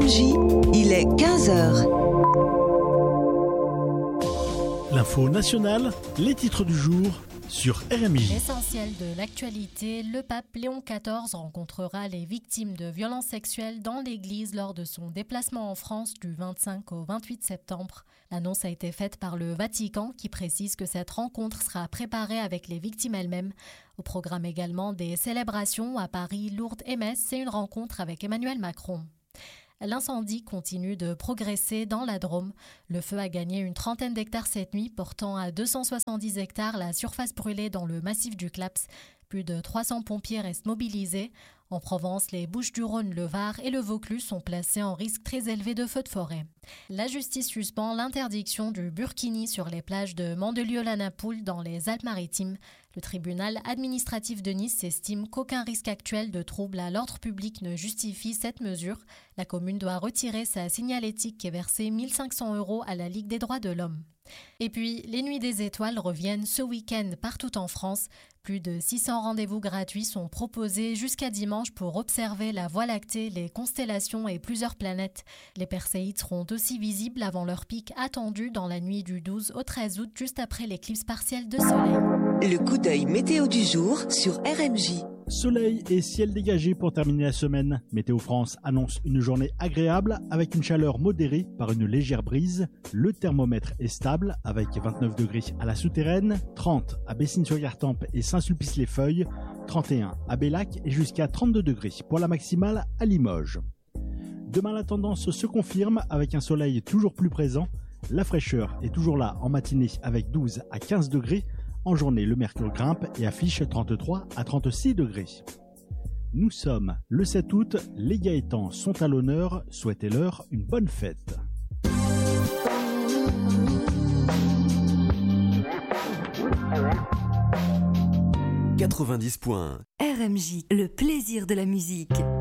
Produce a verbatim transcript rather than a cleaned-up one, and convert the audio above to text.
J, il est quinze heures. L'info nationale, les titres du jour sur R M J. L'essentiel de l'actualité, le pape Léon quatorze rencontrera les victimes de violences sexuelles dans l'église lors de son déplacement en France du vingt-cinq au vingt-huit septembre. L'annonce a été faite par le Vatican qui précise que cette rencontre sera préparée avec les victimes elles-mêmes. Au programme également des célébrations à Paris, Lourdes et Metz et une rencontre avec Emmanuel Macron. L'incendie continue de progresser dans la Drôme. Le feu a gagné une trentaine d'hectares cette nuit, portant à deux cent soixante-dix hectares la surface brûlée dans le massif du Claps. Plus de trois cents pompiers restent mobilisés. En Provence, les Bouches-du-Rhône, le Var et le Vaucluse sont placés en risque très élevé de feux de forêt. La justice suspend l'interdiction du burkini sur les plages de Mandelieu-la-Napoule dans les Alpes-Maritimes. Le tribunal administratif de Nice estime qu'aucun risque actuel de trouble à l'ordre public ne justifie cette mesure. La commune doit retirer sa signalétique et verser mille cinq cents euros à la Ligue des droits de l'homme. Et puis, les Nuits des Étoiles reviennent ce week-end partout en France. Plus de six cents rendez-vous gratuits sont proposés jusqu'à dimanche pour observer la Voie lactée, les constellations et plusieurs planètes. Les Perséides seront aussi visibles avant leur pic attendu dans la nuit du douze au treize août, juste après l'éclipse partielle de soleil. Le coup d'œil météo du jour sur R M J. Soleil et ciel dégagé pour terminer la semaine. Météo France annonce une journée agréable avec une chaleur modérée par une légère brise. Le thermomètre est stable avec vingt-neuf degrés à la Souterraine, trente à Bessines-sur-Gartempe et Saint-Sulpice-les-Feuilles, trente et un à Bellac et jusqu'à trente-deux degrés pour la maximale à Limoges. Demain, la tendance se confirme avec un soleil toujours plus présent. La fraîcheur est toujours là en matinée avec douze à quinze degrés. En journée, le mercure grimpe et affiche trente-trois à trente-six degrés. Nous sommes le sept août, les Gaétans sont à l'honneur, souhaitez-leur une bonne fête. quatre-vingt-dix points. R M J, le plaisir de la musique.